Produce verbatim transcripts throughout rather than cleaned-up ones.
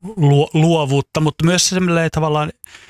luovuutta, mutta myös semmoinen tavallaan,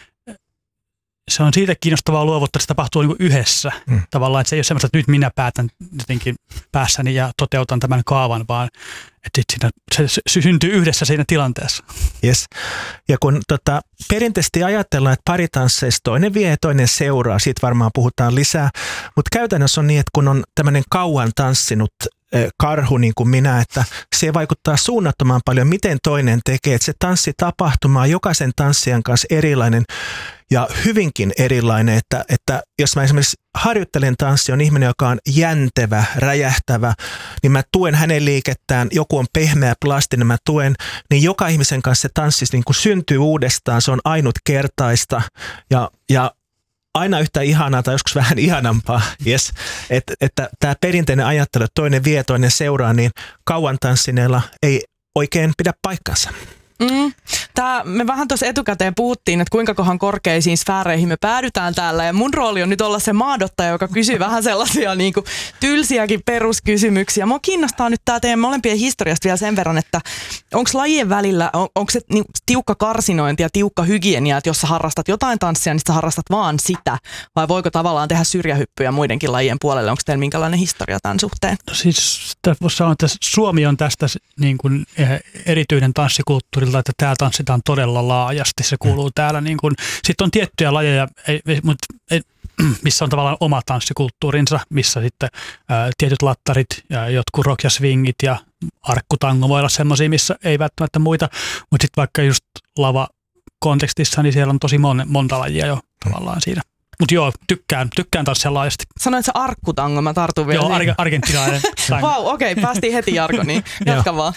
se on siitä kiinnostavaa luovuutta, että se tapahtuu niin kuin yhdessä. Mm. Tavallaan, että se ei ole semmoista, että nyt minä päätän jotenkin päässäni ja toteutan tämän kaavan, vaan että siinä, se syntyy yhdessä siinä tilanteessa. Yes. Ja kun tota, perinteisesti ajatellaan, että paritansseissa toinen vie ja toinen seuraa, siitä varmaan puhutaan lisää, mutta käytännössä on niin, että kun on tämmöinen kauan tanssinut karhu niin kuin minä, että se vaikuttaa suunnattoman paljon, miten toinen tekee. Että se tanssitapahtuma on jokaisen tanssijan kanssa erilainen ja hyvinkin erilainen. Että, että jos mä esimerkiksi harjoittelen tanssi, on ihminen, joka on jäntevä, räjähtävä, niin mä tuen hänen liikettään. Joku on pehmeä, plastinen, mä tuen. Niin joka ihmisen kanssa se tanssi niin kuin syntyy uudestaan. Se on ainutkertaista ja, ja aina yhtä ihanaa tai joskus vähän ihanampaa, yes. että, että tämä perinteinen ajattelu, että toinen vie, toinen seuraa, niin kauan tanssineilla ei oikein pidä paikkansa. Mm. Tää, me vähän tuossa etukäteen puhuttiin, että kuinka kohan korkeisiin sfääreihin me päädytään täällä, ja mun rooli on nyt olla se maadottaja, joka kysyy vähän sellaisia niin kuin tylsiäkin peruskysymyksiä. Mua kiinnostaa nyt tämä teidän molempien historiasta vielä sen verran, että onko lajien välillä, on, onko se niin, tiukka karsinointi ja tiukka hygienia, että jos sä harrastat jotain tanssia, niin sä harrastat vaan sitä, vai voiko tavallaan tehdä syrjähyppyjä muidenkin lajien puolelle? Onko teillä minkälainen historia tämän suhteen? No siis voisi sanoa, että Suomi on tästä niin kuin erityinen tanssikulttuuri, että täällä tanssitaan todella laajasti, se kuuluu täällä. Niin kun, sitten on tiettyjä lajeja, ei, mutta ei, missä on tavallaan oma tanssikulttuurinsa, missä sitten ää, tietyt lattarit ja jotkut rock ja swingit ja arkkutango voi olla semmoisia, missä ei välttämättä muita, mutta sitten vaikka just lava-kontekstissa, niin siellä on tosi mon, monta lajia jo tavallaan siinä. Mutta joo, tykkään, tykkään tanssia laajasti. Sanoit se arkkutango, mä tartun vielä. Joo, ar- argentinainen. Vau, okei, okay, päästiin heti Jarko, niin jatka vaan.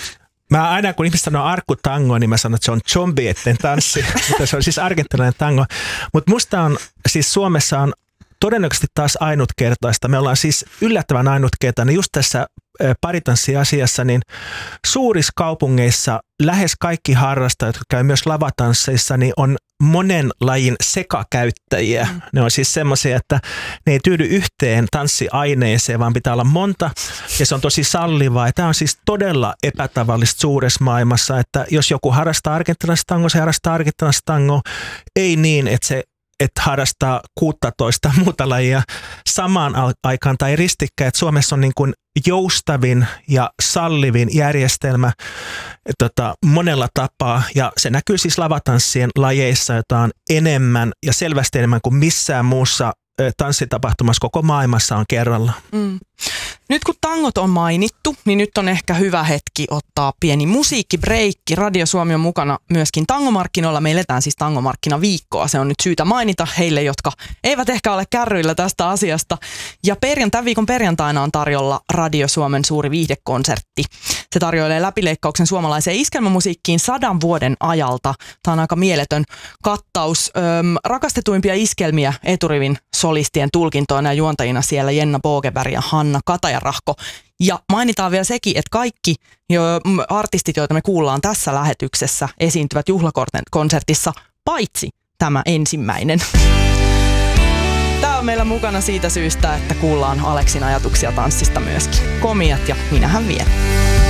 Mä aina kun ihmiset sanoo arkkutango, niin mä sanon, että se on zombietten tanssi, mutta se on siis argentinainen tango. Mutta musta on, siis Suomessa on todennäköisesti taas ainutkertaista. Me ollaan siis yllättävän ainutkertainen just tässä paritanssiasiassa, niin suurissa kaupungeissa lähes kaikki harrastajat, jotka käy myös lavatansseissa, niin on monen lajin sekakäyttäjiä. Mm. Ne on siis semmoisia, että ne ei tyydy yhteen tanssiaineeseen, vaan pitää olla monta, ja se on tosi sallivaa. Ja tämä on siis todella epätavallista suuressa maailmassa, että jos joku harrastaa argentinaista tangoa, se harrastaa argentinaista tangoa, ei niin, että se että harrastaa kuusitoista muuta lajia samaan aikaan tai ristikkäin. Että Suomessa on niin kuin joustavin ja sallivin järjestelmä tota, monella tapaa, ja se näkyy siis lavatanssien lajeissa, jota on enemmän ja selvästi enemmän kuin missään muussa tanssitapahtumassa koko maailmassa on kerralla. Mm. Nyt kun tangot on mainittu, niin nyt on ehkä hyvä hetki ottaa pieni musiikkibreikki. Radio Suomi on mukana myöskin tangomarkkinoilla. Me eletään siis tangomarkkinaviikkoa. Se on nyt syytä mainita heille, jotka eivät ehkä ole kärryillä tästä asiasta. Ja perjan, tämän viikon perjantaina on tarjolla Radio Suomen suuri viihdekonsertti. Se tarjoilee läpileikkauksen suomalaiseen iskelmämusiikkiin sadan vuoden ajalta. Tämä on aika mieletön kattaus. Öm, rakastetuimpia iskelmiä eturivin solistien tulkintoina ja juontajina siellä Jenna Bogeberg ja Hanna Katajarahko. Ja mainitaan vielä sekin, että kaikki jo, artistit, joita me kuullaan tässä lähetyksessä, esiintyvät juhlakonsertissa, paitsi tämä ensimmäinen. Tämä on meillä mukana siitä syystä, että kuullaan Aleksin ajatuksia tanssista myöskin. Komiat ja minähän vien.